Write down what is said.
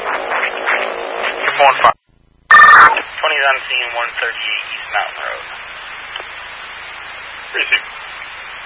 1-5. 20's on scene, 138 East Mountain Road. Receive.